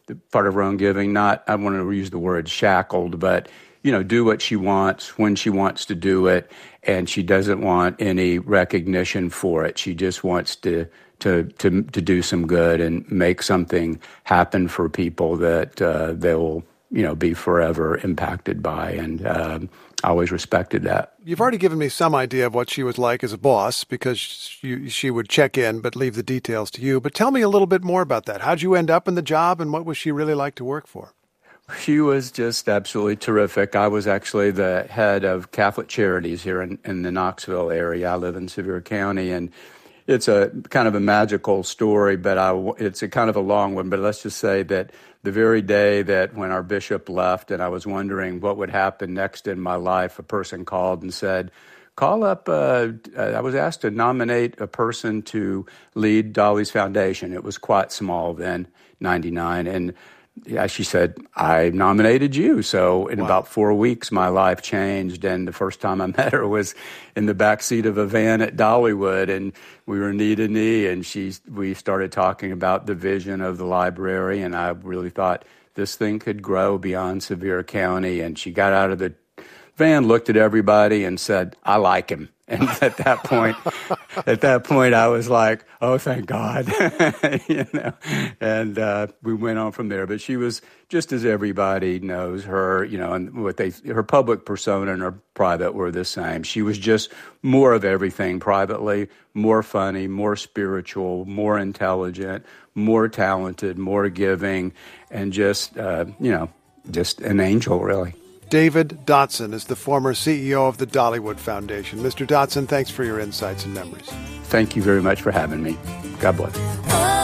part of her own giving. Not, I want to use the word shackled, but do what she wants when she wants to do it, and she doesn't want any recognition for it. She just wants to do some good and make something happen for people that they will be forever impacted by. And I always respected that. You've already given me some idea of what she was like as a boss, because she would check in but leave the details to you. But tell me a little bit more about that. How'd you end up in the job, and what was she really like to work for? She was just absolutely terrific. I was actually the head of Catholic Charities here in the Knoxville area. I live in Sevier County, and it's a kind of a magical story, but it's a kind of a long one. But let's just say that the very day that when our bishop left and I was wondering what would happen next in my life, a person called and said, call up, I was asked to nominate a person to lead Dolly's Foundation. It was quite small then, 99. And she said, I nominated you. So in about 4 weeks, my life changed. And the first time I met her was in the backseat of a van at Dollywood. And we were knee to knee. And we started talking about the vision of the library. And I really thought this thing could grow beyond Sevier County. And she got out of the van, looked at everybody and said, I like him. And at that point, I was like, oh, thank God, and we went on from there. But she was, just as everybody knows her, and her public persona and her private were the same. She was just more of everything privately, more funny, more spiritual, more intelligent, more talented, more giving, and just an angel, really. David Dotson is the former CEO of the Dollywood Foundation. Mr. Dotson, thanks for your insights and memories. Thank you very much for having me. God bless.